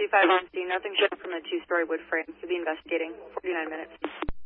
225 on scene. Nothing shown from the two-story wood frame. You'll be investigating. 49 minutes.